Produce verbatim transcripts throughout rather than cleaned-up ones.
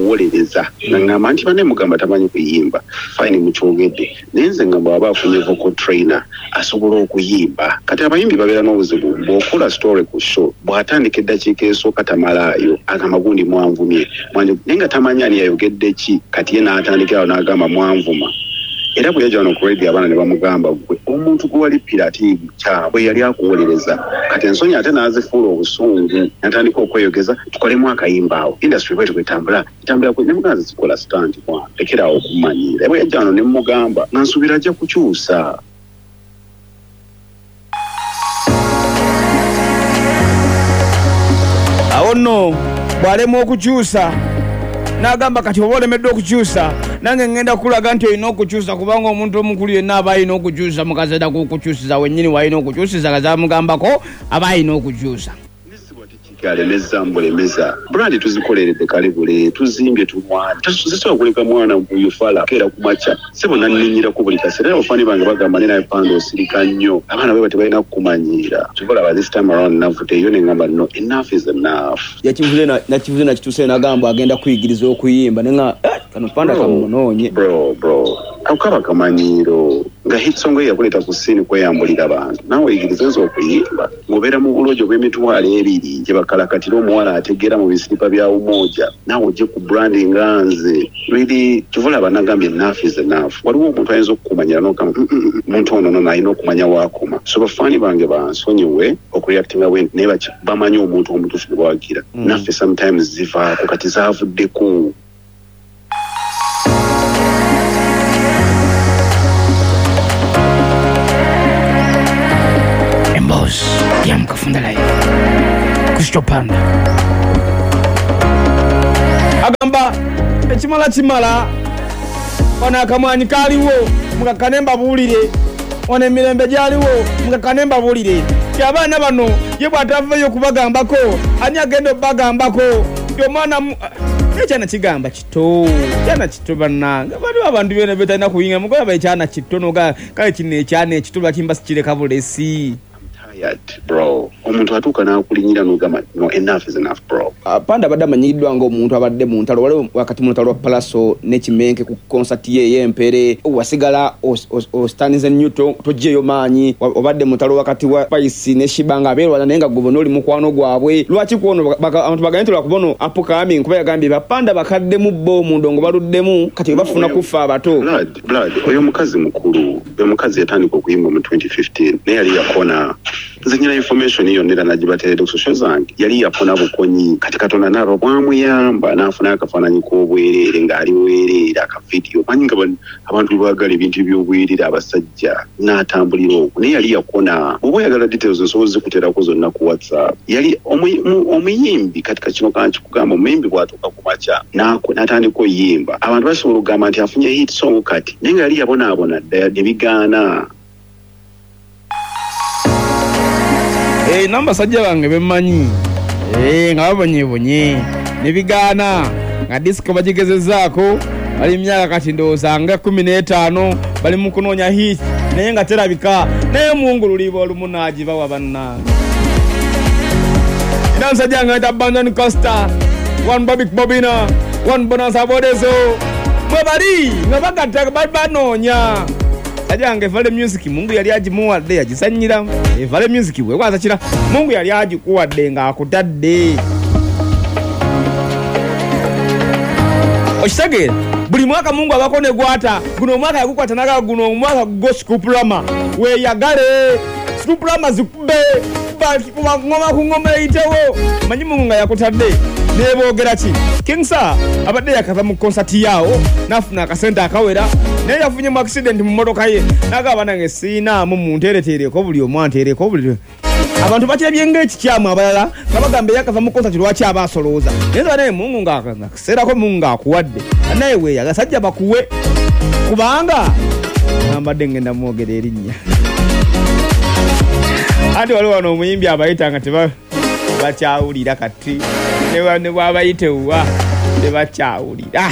okuwolereza ngamba nti bane mugamba tamanyi kuyimba fine mukyogedde nenze ngamba aba afunye vocal trainer asobola okuyimba kati abayimbi babeera n'obuzibu bw'okola story ku show bw'atandika eddakiika esooka tamalaayo agamba gundi mwanvumye naye nga tamanyi ani yayogedde ki kati ye n'atandikirawo n'agamba mwanvuma era bwe yajja wano ku radio abaana ne bamugamba gwe omuntu gwe wali piratiivu kyabwe yali akuwolereza kati ensonyi ate n'azifuula obusungu natandika okweyogeza tukolemu akayimba awo industry bwe twetambula itambula kwe nemuganza zikola stand kwa lekerawo okumanyira bwe yajja wano ne mugamba nga nsuubira ajja kukyusa awo nno bw'alema okukyusa n'agamba kati oba olemedde okukyusa nange ngenda kulaga nti olina okukyusa kubanga omuntu omukulu yenna aba alina okukyusa mukazeda kukukyusiza wennyini w'alina okukyusiza kazamugambako aba alina okukyusa alemeza mbulemeza brandi tuzikoleredde kale bule tuzimbye tulwana tuzisobola kuleka mwana muyufala keera kumaca sebo nanninyirako buli kaseera era bafani bange bagamba ne naye panda osirika nnyo abaana bwe tebalina kukumanyira tubalaba this time around navudde eyo ne ngamba no enough is enough yakivuze nakivuze nakituuse nagamba agenda kuyigiriza okuyimba nenga kano panda kamunoonye bro bro akaba kamanyiiro nga hit song yakuleta ku scene kweyambulira abantu nawe yigirizenza okuyimba ngobeera mu bulojo bw'emitwalo ebiri gye bakalakatira omuwala ategeera mu bisiripa bya umoja nawe ojje ku brandi nga nze really kivula banagambye enough is enough waliwo omuntu ayinza okukumanyira n'okama omuntu ono no nalina okumanya waakoma so bafaani bange bansonyiwe okureactinga bwe naye bamanyi omuntu omutuufu gwe bawagira naffe sometimes zivaako kati zaavuddeko Yam kafunda live Kusto Panda agamba ekimala kimala wana akamwanyi kaliwo mukakanemba bulire wana emirembe gyaliwo mukakanemba bulire abaana bano ye bw'atavayo kubagambako ani agenda obagambako yomwana ekyana kigamba kito kyana kito bannanga bali abantu bene betalina kuyinga mukola baekyana kito noga kale kino ekyana ekito bakimba sikireka bulesi bro omuntu atuuka n'akulinyira n'ogamba no enough is enough bro uh, panda abadde amanyiddwa ng'omuntu abadde mu ntalo waliwo wakati mu ntalo wa Palaso ne Kimenke ku concert ye ey'empere wasigala ostanize nnyo toggyeyo maanyi obadde mu ntalo wakati wa Paisi ne Shibanga abeerwana naye nga gwe n'oli mukwano gwabwe lwaki kuono abantu baganye nti lwakubono upcoming kuba yagambye bapanda bakaddemu bo mu ndongo baluddemu kati bafuna kufa abato blood blood oyo mukazi mukulu oyo mukazi yatandika okuyimba mu twenty fifteen naye yali yakona nzinyira information iyo ndera nagibateredde ku social zange yali yapona bukonyi kati Katonda nabo bwamuyamba n'afuna akafaananyi k'obwerere ng'ali bwerere aka video manyi nga abantu baagala ebintu by'obwerere abasajja n'atambulira okwo naye yali yakona oba oyagala details osobola zikuteerako zonna ku WhatsApp yali omuyimbi katika kino kanki kugamba omuyimbi bw'atuuka ku makya n'atandika oyimba abantu basobola okugamba nti afunye hit song kati naye nga yali yabonaabona ddala ne bigaana. Eh namba sajja bange bemanyi eh nga babonyebonye ne bigaana nga disco bagigezezaako bali myaka kati ndowooza nga kumi n'etaano bali mu kunoonya hit naye nga terabika naye muwungululiibwa olumu n'agibawa bannange era nsajja nga yita Brandon Costa one Bobik Bobina one Bonanza Bodezo bwe bali nga bagatta banoonya ajange Vale Music Mungu yali agimuwadde yagisanyira e Vale Music we kwaza kira Mungu yali agikuwadde nga akutadde okitegera buli mwaka Mungu abakone gwata guno mwaka yakukwata naga guno mwaka go skuplama we yagale skuplama zikube ba ngoma ku ngoma itewo manyi Mungu nga yakutadde nebogera ki Kingsa abadde yakava mu concert yawo nafuna akasente akawera naye yafunye mu accident mu motoka ye nagaba nange sina mu munteretereko buli omwantereko buli abantu bakyebyenga ekikyamu abalala kabagambe yakava mu concert lwaki abasolooza naye naye Mungu ngakaserako Mungu akuwadde naye we yagasajja bakuwe kubanga nambadde ngenda mwogera erinnya ati waliwo wano omuyimbi abayitanga teba bakyawulira kati ne bwabayitewa tebakyawulira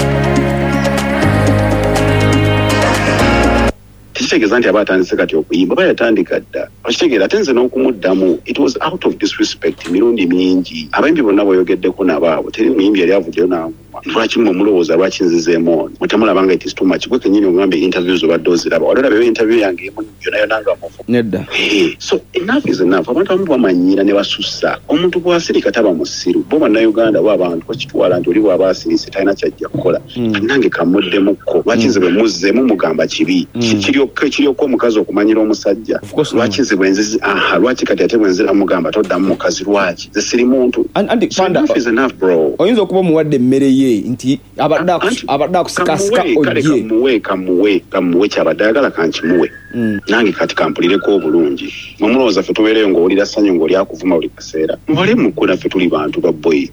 kitegeeza nti aba atandise kati okuyimba aba yatandika dda okitegeera ate nze n'okumuddamu it was out of disrespect mirundi mingi abayimbi bonna bweyogeddeko nabaabo teri muyimbi yali avuddeyo n'amu lwaki mwe mulowooza lwaki nzizeemu ono mutamulabanga it is too much gwe kenyini ogambe interviews obadde oziraba walolabeyo interview yange emu yona yona nga mufu nedda so enough is enough abantu abamu bamanyira ne basussa omuntu bw'asirika taba musiru bo bannayuganda bo abantu bakitwala nti oli bw'aba asirise talina kyajja kukola nange kammuddemukko lwaki nze bwe muzzeemu mugamba kibi kiryokka omukazi okumanyira omusajja lwaki nze bwe nzizi aha lwaki kati ate bwe nzira mugamba toddamu mukazi lwaki nze siri muntu oyinza okuba omuwadde emmere ye nti abadde akusikasika ojje kamuwe kamuwe kamuwe kyabadde ayagala kankimuwe nange kati kampulireko obulungi nomulowooza ffe tubeereyo ng'owulira ssanyu ng'oli akuvuma buli kaseera mubale mukkula ffe tuli bantu babboyi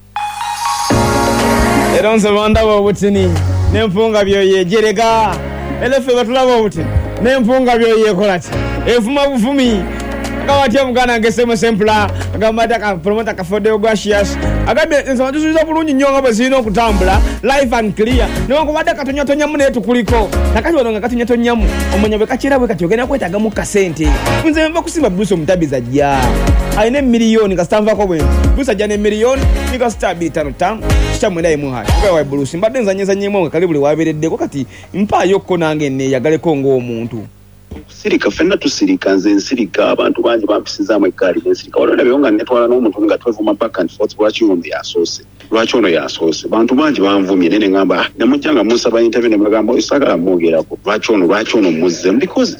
era nze bandaba obutini n'empunga byoyejerega era ffe batulaba obutini n'empunga byoyekolati efuma bufumi kawatya mugana ngesemo sempula agambadde ka promota kafodeo gracious agambye ensoma tusubiza bulungi nnyo nga bwe zirina okutambula life and clear newankubadde katonyatonyamu naye tukuliko nakati wano nga katonyatonyamu omanya bwe kakira bwe kati ogenda kwetagamu kasente nze nva kusimba bruce omutabiza jja alina emiliyoni kasitanvako bwe bruce ajja n'emiliyoni nikasita abiri ttaano ttaano kitamwenda yemu hayi ogawa bruce mbadde nzanyezanyemu nga kali buli wabeereddeko kati mpaayokko nange neeyagaleko ng'omuntu sirika fenna tusirika nze nsirika abantu bangi bampisizaamu eggaali nensirika walolabyeyo nga netwala n'omuntu nga twevuma back and forth lwaki ono yasoose lwaki ono yasoose bantu bangi banvumye nene ngamba nemujja nga munsaba interview ne bagamba oyo saagala mwogerako lwaki ono lwaki ono muzzemu because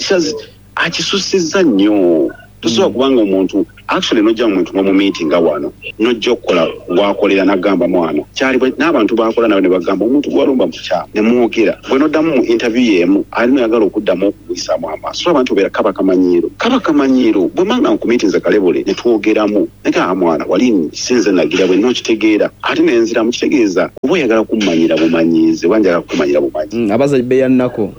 akisusizza nnyo tusobola kubanga omuntu actually nojja mu muntu n'omu meeting wano nojja okukola gwakolera nagamba mwana kyali n'abantu bakola nawe ne bagamba omuntu gwalumba mukyamu ne mwogera bwe noddamu mu interview y'emu alina yagala okuddamu okugwisaamu amaaso so abantu beera kaba kamanyiiro kaba kamanyiiro bwe manga nku meeting ze kalebole ne twogeramu naga mwana wali sinze nagira bwe nokitegeera ate nenzira mukitegeeza oba oyagala kummanyira bumanyize wanjagala kummanyira bumanyi abaza beyannako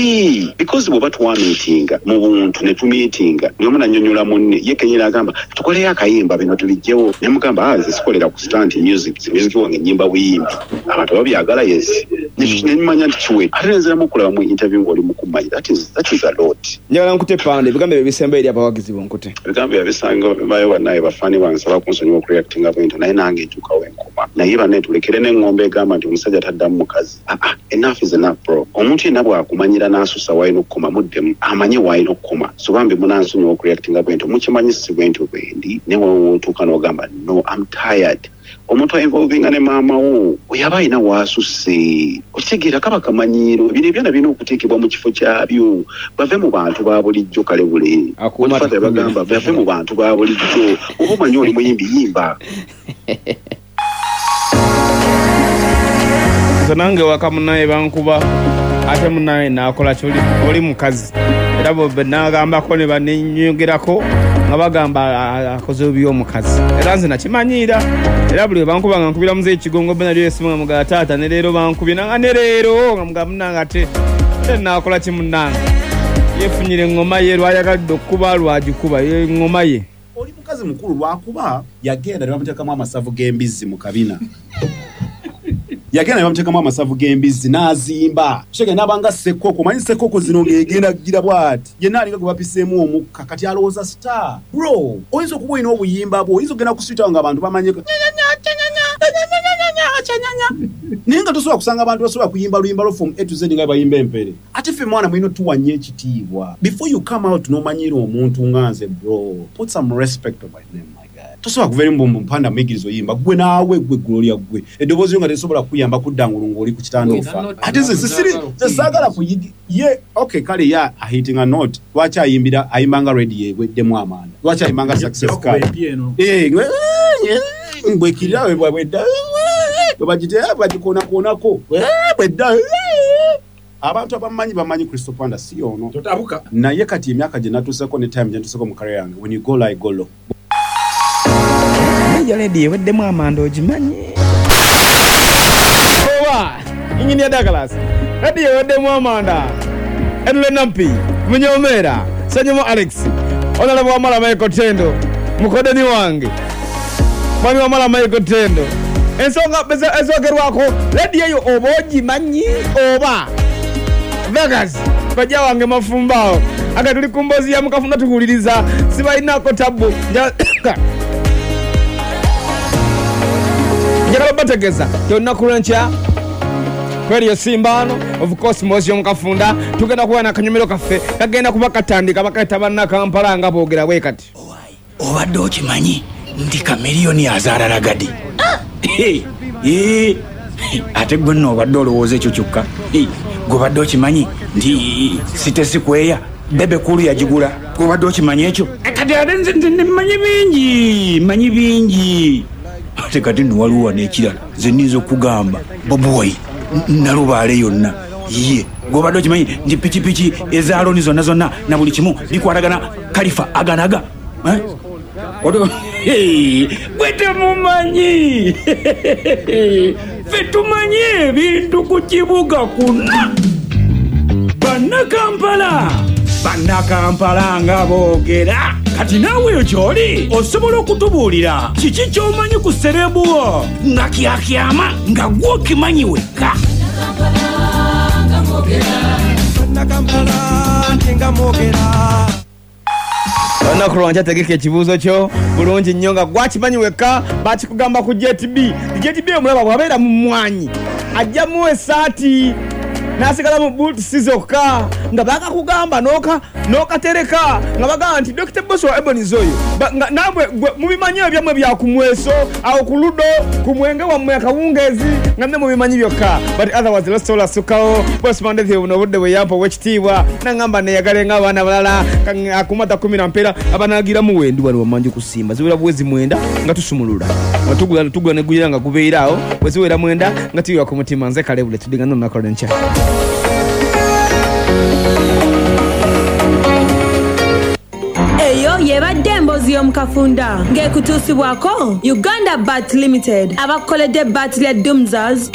ee because bwe batuwa meeting mu buntu ne tumeetinga niyo munannyonnyola munne ye kenyera agamba tukoleyo akayimba bino tulijjewo ne mugamba nze sikolera ku stand music music wange nnyimba buyimbi abantu babyagala yes nemanya nti kiwe ate nenziramu okulaba mu interview ng'oli mu kumanya that is that is a lot njagala nkute pande ebigambo ebyo bisemba eri abawagizi bonkute ebigambo ebyo bisanga bayo bannaye bafaani bansaba kunsonyiwa okureactinga bwento naye nange ntuukawo enkoma naye bannaye tulekere n'eŋŋombe egamba nti omusajja taddamu mukazi aa enough is enough bro omuntu yenna bw'akumanyira n'asusa w'alina okukoma muddemu amanye w'alina okukoma so bambi munansonyiwa okureactinga bwento mukimanyisi bwento bwendi ne wootuuka n'ogamba no I'm tired omuntu ainvolvinga ne maama wo oyaba alina waasusse okitegeera kaba kamanyiiro bino ebyana birina okuteekebwa mu kifo kyabyo bave mu bantu ba bulijjo kale bule omufaza bagamba bave mu bantu ba bulijjo oba omanyi oli muyimbi yimba nze nange waka munaye bankuba ate munaye naakola kyoli oli mukazi era bobe nagambako ne banenyongerako nga bagamba akoze obi omukazi era nze nakimanyiira era buli bankuba nga nkubira muze ekigongo benalyo esimu nga mugala taata ne leero bankubye nanga ne leero nga mugamba munanga ate ate naakola kimunanga yefunyire eŋŋoma ye lwayagadde okukuba lwagikuba eŋŋoma ye oli mukazi mukulu lwakuba yagenda ne bamuteekamu amasavu g'embizzi mu kabina yagenda ne bamuteekamu amasavu g'embizzi n'azimba shege n'abanga ssekoko manyi ssekoko zino ng'egenda gira bw'ati yenna alinga gwe bapiseemu omukka kati alowooza star bro oyinza okuba olina obuyimba bwo oyinza okugenda ku switawo nga abantu bamanyeko naye nga tosobola kusanga abantu basobola kuyimba luyimba lwo from A to Z nga bayimba empere ate ffe mwana mulina tuwanye ekitiibwa before you come out n'omanyira omuntu nga nze bro put some respect of my name my guy tosobola kuva eri mbombo mpanda muyigiriza oyimba gwe naawe gwe ggulo lya ggwe eddoboozi yo nga tesobola kuyamba kuddangulu ng'oli ku kitanda ofa ate ze sisiri tesaagala kuyigi ye okay kale ya ahitinga note lwaki ayimbira ayimbanga redi yeweddemu amanda lwaki ayimbanga success card bwekirirawe bwabwedda bwebagite bagikonakonako bwedda abantu abamanyi bamanyi Crystal Panda si ono totabuka naye kati emyaka gye natuuseko ne time gye natuuseko mu career yange when you go like go low ya lady yeweddemu amanda ogimanyi oba engineer Douglas lady yeweddemu amanda Edule Nampi Munyomera Sanyamo Alex Honorable Wamala Michael Tendo mukodeni wange mwami Wamala Michael Tendo ensonga ezogerwako lady eyo oba ogimanyi oba Vegas bajja wange mafumbao aga tuli kumbozi ya mukafunda tukuliriza sibainako tabu njagala bategeza olunaku lwenkya kweriyo simbano of course mosi omukafunda tugenda kuba nakanyumiro kaffe kagenda kuba katandika bakaita bannakampala nga boogera bwe kati obadde okimanyi nti kamiliyoni azaala gadi ate gwe nno obadde olowooza ekyo kyokka gwobadde okimanyi nti sitesikweya bebe kulu yagigula gwobadde okimanyi ekyo kati ate nze manyi bingi manyi bingi ate kati nno waliwo n'ekirala nze nniza okugamba bobuwai nalubaale yonna ye gwobadde okimanyi nti pikipiki ezaaloni zonna zonna na buli kimu bikwatagana kalifa aganaga gwe temumanyi ffe tumanyi ebintu ku kibuga kuna bannakampala bannakampala nga boogera kati naawe gy'oli osobola okutubuulira kiki ky'omanyi ku serebuwo nga kyakyama nga gwe okimanyi wekka olunaku lwankya tegeka ekibuuzo kyo bulungi nnyo nga gwakimanyi wekka bakikugamba ku J T B J T B omulaba bwabeera mu mmwanyi ajjamu esaati nasigala mu buutusi zokka nga bakakugamba n'okatereka nga bagamba nti Dokita Boso wa Eboniz oyo nammwe mubimanyi ebyammwe byakumweso awo ku ludo ku mwenge wammwe akawungeezi nga mme mubimanyi byokka but otherwise lostola asukkawo bosmandezi buno obudde bwe yampa ow'ekitiibwa nangamba neyagale ng'abaana balala akumata kumi na mpeera abanagiramu wendi wali wamanji kusimba ziwera bwezi mwenda nga tusumulula tugula neguyira nga gubeiraawo bwe ziwera mwenda nga tuyiwa ku mutima nze kalebule tudingana olunaku lwenkya eyo yebadde emboozi y'omukafunda ng'ekutuusibwako Uganda Bat Limited abakoledde bat lya Dumzas